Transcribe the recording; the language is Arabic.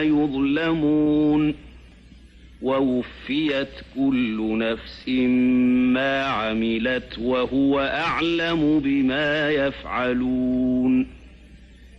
يظلمون ووفيت كل نفس ما عملت وهو أعلم بما يفعلون.